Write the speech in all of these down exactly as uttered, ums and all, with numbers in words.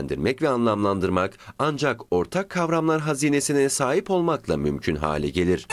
değerlendirmek ve anlamlandırmak ancak ortak kavramlar hazinesine sahip olmakla mümkün hale gelir.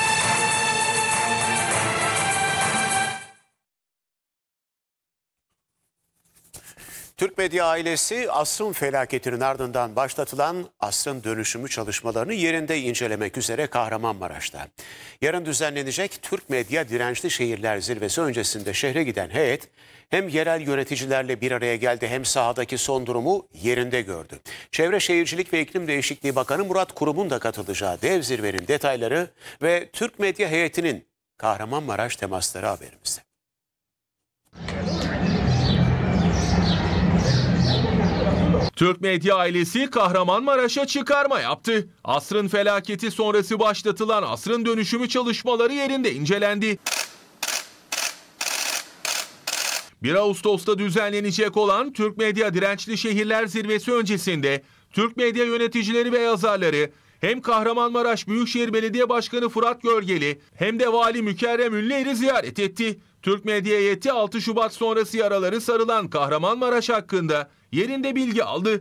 Türk medya ailesi asrın felaketinin ardından başlatılan asrın dönüşümü çalışmalarını yerinde incelemek üzere Kahramanmaraş'ta. Yarın düzenlenecek Türk Medya Dirençli Şehirler Zirvesi öncesinde şehre giden heyet hem yerel yöneticilerle bir araya geldi hem sahadaki son durumu yerinde gördü. Çevre Şehircilik ve İklim Değişikliği Bakanı Murat Kurum'un da katılacağı dev zirvenin detayları ve Türk Medya heyetinin Kahramanmaraş temasları haberimizde. Türk Medya ailesi Kahramanmaraş'a çıkarma yaptı. Asrın felaketi sonrası başlatılan asrın dönüşümü çalışmaları yerinde incelendi. bir Ağustos'ta düzenlenecek olan Türk Medya Dirençli Şehirler Zirvesi öncesinde Türk medya yöneticileri ve yazarları hem Kahramanmaraş Büyükşehir Belediye Başkanı Fırat Görgeli hem de Vali Mükerrem Ünlüer'i ziyaret etti. Türk Medya heyeti altı Şubat sonrası yaraları sarılan Kahramanmaraş hakkında yerinde bilgi aldı.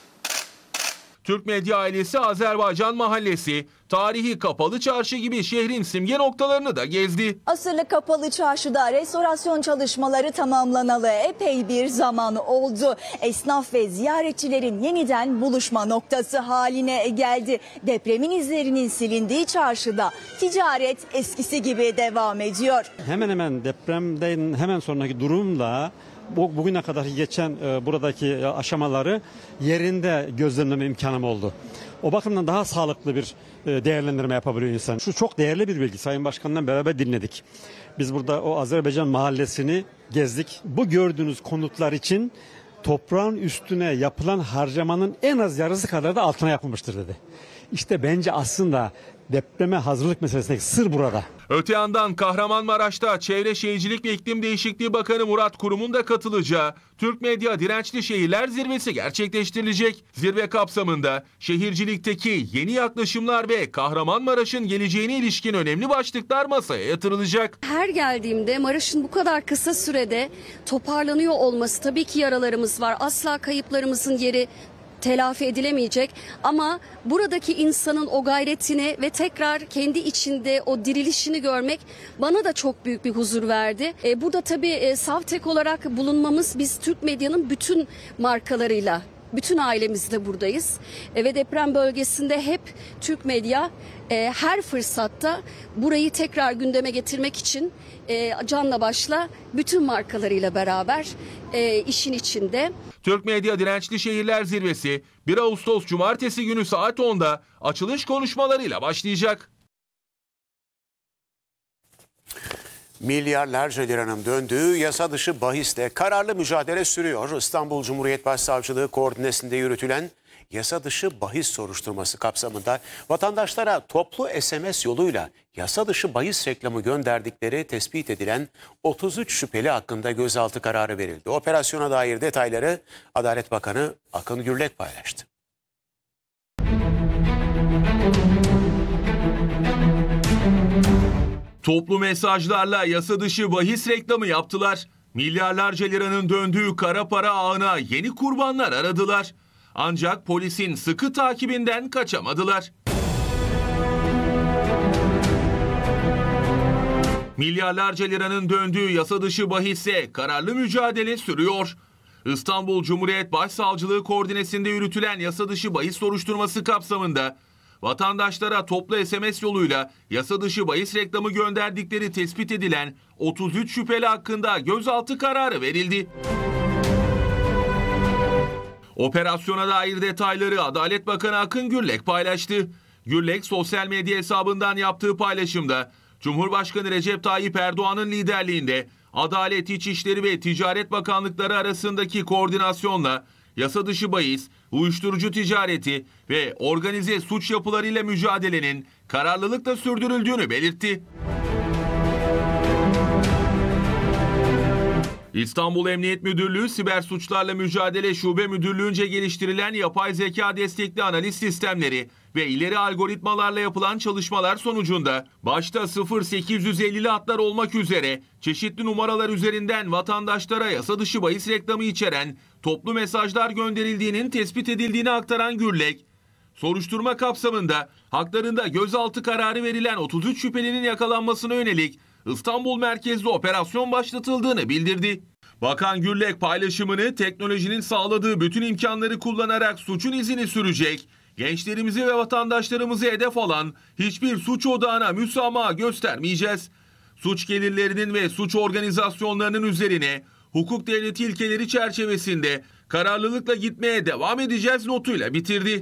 Türk Medya ailesi Azerbaycan Mahallesi, tarihi Kapalı Çarşı gibi şehrin simge noktalarını da gezdi. Asırlık Kapalı Çarşı'da restorasyon çalışmaları tamamlanalı epey bir zaman oldu. Esnaf ve ziyaretçilerin yeniden buluşma noktası haline geldi. Depremin izlerinin silindiği çarşıda ticaret eskisi gibi devam ediyor. Hemen hemen depremden hemen sonraki durumla bugüne kadar geçen e, buradaki aşamaları yerinde gözlemleme imkanım oldu. O bakımdan daha sağlıklı bir e, değerlendirme yapabiliyor insan. Şu çok değerli bir bilgi. Sayın Başkan'la beraber dinledik. Biz burada o Azerbaycan mahallesini gezdik. Bu gördüğünüz konutlar için toprağın üstüne yapılan harcamanın en az yarısı kadar da altına yapılmıştır dedi. İşte bence aslında depreme hazırlık meselesindeki sır burada. Öte yandan Kahramanmaraş'ta Çevre Şehircilik ve İklim Değişikliği Bakanı Murat Kurum'un da katılacağı Türk Medya Dirençli Şehirler Zirvesi gerçekleştirilecek. Zirve kapsamında şehircilikteki yeni yaklaşımlar ve Kahramanmaraş'ın geleceğine ilişkin önemli başlıklar masaya yatırılacak. Her geldiğimde Maraş'ın bu kadar kısa sürede toparlanıyor olması, tabii ki yaralarımız var. Asla kayıplarımızın yeri telafi edilemeyecek ama buradaki insanın o gayretini ve tekrar kendi içinde o dirilişini görmek bana da çok büyük bir huzur verdi. E, burada tabii e, Savtek olarak bulunmamız, biz Türk medyanın bütün markalarıyla, bütün ailemizle buradayız. E, ve deprem bölgesinde hep Türk medya e, her fırsatta burayı tekrar gündeme getirmek için e, canla başla bütün markalarıyla beraber e, işin içinde. Türk Medya Dirençli Şehirler Zirvesi bir Ağustos Cumartesi günü saat onda açılış konuşmalarıyla başlayacak. Milyarlarca liranın döndüğü yasa dışı bahisle kararlı mücadele sürüyor. İstanbul Cumhuriyet Başsavcılığı koordinesinde yürütülen yasa dışı bahis soruşturması kapsamında vatandaşlara toplu S M S yoluyla yasa dışı bahis reklamı gönderdikleri tespit edilen otuz üç şüpheli hakkında gözaltı kararı verildi. Operasyona dair detayları Adalet Bakanı Akın Gürlek paylaştı. Toplu mesajlarla yasa dışı bahis reklamı yaptılar. Milyarlarca liranın döndüğü kara para ağına yeni kurbanlar aradılar. Ancak polisin sıkı takibinden kaçamadılar. Milyarlarca liranın döndüğü yasa dışı bahisse kararlı mücadele sürüyor. İstanbul Cumhuriyet Başsavcılığı koordinesinde yürütülen yasa dışı bahis soruşturması kapsamında vatandaşlara toplu S M S yoluyla yasa dışı bahis reklamı gönderdikleri tespit edilen otuz üç şüpheli hakkında gözaltı kararı verildi. Operasyona dair detayları Adalet Bakanı Akın Gürlek paylaştı. Gürlek sosyal medya hesabından yaptığı paylaşımda Cumhurbaşkanı Recep Tayyip Erdoğan'ın liderliğinde Adalet, İçişleri ve Ticaret Bakanlıkları arasındaki koordinasyonla yasa dışı bahis, uyuşturucu ticareti ve organize suç yapılarıyla mücadelenin kararlılıkla sürdürüldüğünü belirtti. İstanbul Emniyet Müdürlüğü Siber Suçlarla Mücadele Şube Müdürlüğü'nce geliştirilen yapay zeka destekli analiz sistemleri ve ileri algoritmalarla yapılan çalışmalar sonucunda başta sıfır sekiz yüz ellili hatlar olmak üzere çeşitli numaralar üzerinden vatandaşlara yasa dışı bahis reklamı içeren toplu mesajlar gönderildiğinin tespit edildiğini aktaran Gürlek, soruşturma kapsamında haklarında gözaltı kararı verilen otuz üç şüphelinin yakalanmasına yönelik İstanbul merkezli operasyon başlatıldığını bildirdi. Bakan Gürlek paylaşımını teknolojinin sağladığı bütün imkanları kullanarak suçun izini sürecek, gençlerimizi ve vatandaşlarımızı hedef alan hiçbir suç odağına müsamaha göstermeyeceğiz. Suç gelirlerinin ve suç organizasyonlarının üzerine hukuk devleti ilkeleri çerçevesinde kararlılıkla gitmeye devam edeceğiz notuyla bitirdi.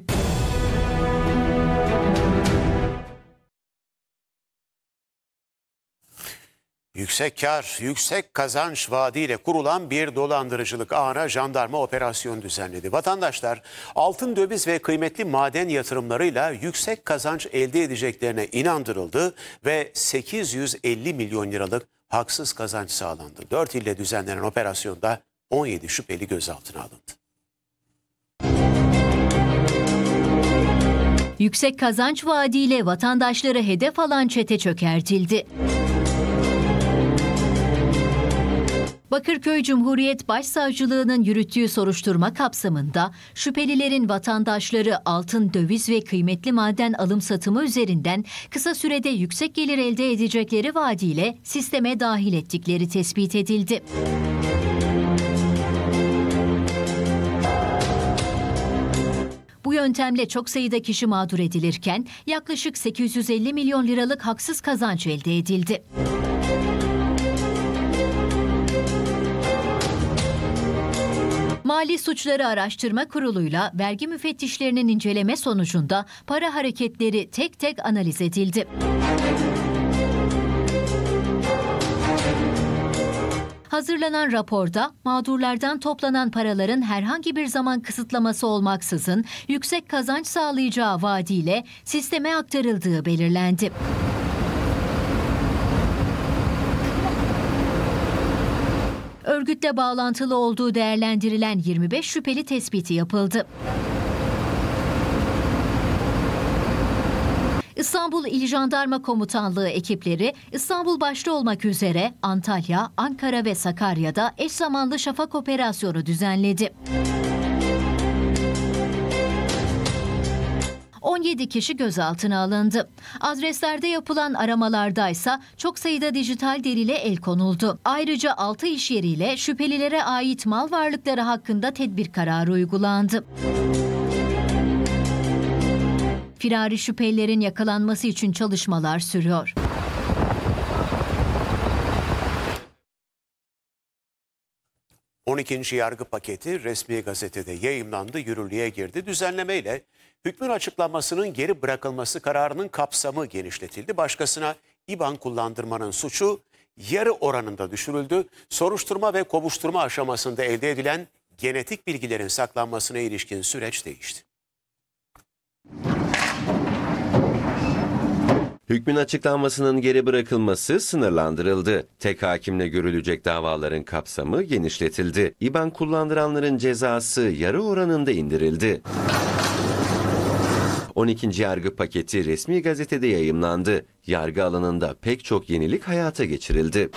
Yüksek kar, yüksek kazanç vaadiyle kurulan bir dolandırıcılık ağına jandarma operasyon düzenledi. Vatandaşlar altın, döviz ve kıymetli maden yatırımlarıyla yüksek kazanç elde edeceklerine inandırıldı ve sekiz yüz elli milyon liralık haksız kazanç sağlandı. dört ilde düzenlenen operasyonda on yedi şüpheli gözaltına alındı. Yüksek kazanç vaadiyle vatandaşları hedef alan çete çökertildi. Bakırköy Cumhuriyet Başsavcılığı'nın yürüttüğü soruşturma kapsamında şüphelilerin vatandaşları altın, döviz ve kıymetli maden alım satımı üzerinden kısa sürede yüksek gelir elde edecekleri vaadiyle sisteme dahil ettikleri tespit edildi. Bu yöntemle çok sayıda kişi mağdur edilirken yaklaşık sekiz yüz elli milyon liralık haksız kazanç elde edildi. Mali Suçları Araştırma Kurulu'yla vergi müfettişlerinin inceleme sonucunda para hareketleri tek tek analiz edildi. Hazırlanan raporda mağdurlardan toplanan paraların herhangi bir zaman kısıtlaması olmaksızın yüksek kazanç sağlayacağı vaadiyle sisteme aktarıldığı belirlendi. Örgütle bağlantılı olduğu değerlendirilen yirmi beş şüpheli tespiti yapıldı. İstanbul İl Jandarma Komutanlığı ekipleri İstanbul başta olmak üzere Antalya, Ankara ve Sakarya'da eş zamanlı şafak operasyonu düzenledi. on yedi kişi gözaltına alındı. Adreslerde yapılan aramalardaysa çok sayıda dijital delile el konuldu. Ayrıca altı iş yeriyle şüphelilere ait mal varlıkları hakkında tedbir kararı uygulandı. Firari şüphelilerin yakalanması için çalışmalar sürüyor. on ikinci yargı paketi resmi gazetede yayımlandı, yürürlüğe girdi. Düzenlemeyle hükmün açıklanmasının geri bırakılması kararının kapsamı genişletildi. Başkasına İBAN kullandırmanın suçu yarı oranında düşürüldü. Soruşturma ve kovuşturma aşamasında elde edilen genetik bilgilerin saklanmasına ilişkin süreç değişti. Hükmün açıklanmasının geri bırakılması sınırlandırıldı. Tek hakimle görülecek davaların kapsamı genişletildi. İBAN kullandıranların cezası yarı oranında indirildi. on ikinci yargı paketi resmi gazetede yayımlandı. Yargı alanında pek çok yenilik hayata geçirildi.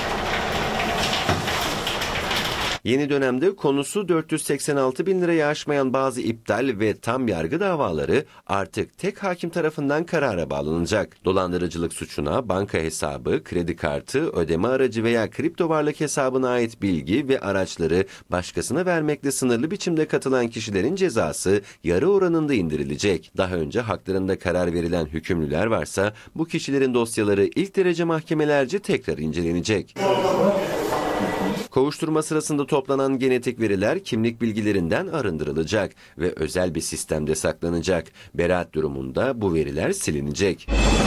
Yeni dönemde konusu dört yüz seksen altı bin lirayı aşmayan bazı iptal ve tam yargı davaları artık tek hakim tarafından karara bağlanacak. Dolandırıcılık suçuna banka hesabı, kredi kartı, ödeme aracı veya kripto varlık hesabına ait bilgi ve araçları başkasına vermekle sınırlı biçimde katılan kişilerin cezası yarı oranında indirilecek. Daha önce haklarında karar verilen hükümlüler varsa bu kişilerin dosyaları ilk derece mahkemelerce tekrar incelenecek. Kovuşturma sırasında toplanan genetik veriler kimlik bilgilerinden arındırılacak ve özel bir sistemde saklanacak. Beraat durumunda bu veriler silinecek.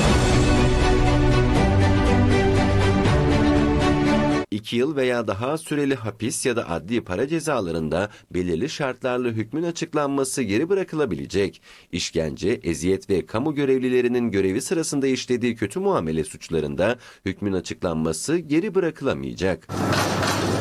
İki yıl veya daha süreli hapis ya da adli para cezalarında belirli şartlarla hükmün açıklanması geri bırakılabilecek. İşkence, eziyet ve kamu görevlilerinin görevi sırasında işlediği kötü muamele suçlarında hükmün açıklanması geri bırakılamayacak.